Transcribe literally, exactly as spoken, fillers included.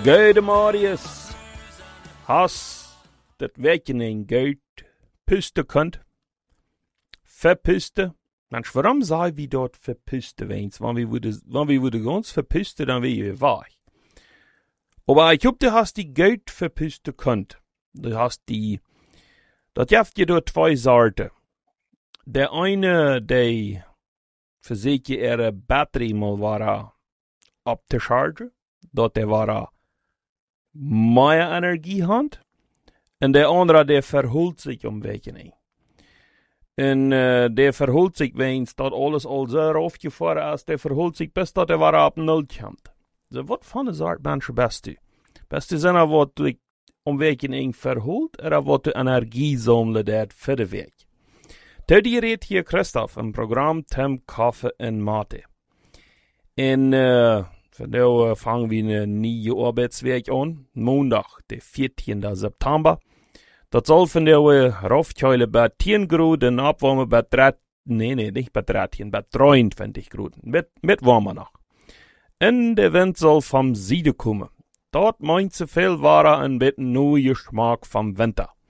Gode Marius, has dat wekening goed pusten kunt? Verpusten? Mensch, waarom sei wie dort verpusten wens? Wann wir würde, wann wir würde ganz verpusten, dann wäre wir weich. Aber ich hab, du hast die gut verpusten kunt. Du hast die, dat jaft je door zwei Sorten. Der eine, der versucht je ihre Batterie mal war abzuschargen, dat der war mehr Energie hat. Und der andere, der verholt sich um wekening. En uh, der verholt sich, wens dat alles al zo aufgefahren ist, der verholt sich bis dat er war op nul komt. So, wat van is art mensen best du? Best du zijn wat du om wekening verholt, oder wat du Energie sammelt der für de Weg. Tot die redt hier Christoph im Programm Tim Kaffee en Mate. En uh, van nu uh, fangen wir een nieuwe Arbeitsweek aan, Montag, de veertiende September. Dat zal van de uh, Raufkeule bij tien graden en opwarmen bij dertien, nee, nee, nicht bij dertien, bij drieëntwintig graden. Met, met warmer nog. En de wind zal van zuiden komen. Dat meint ze veel ware en met nieuwe smaak van winter.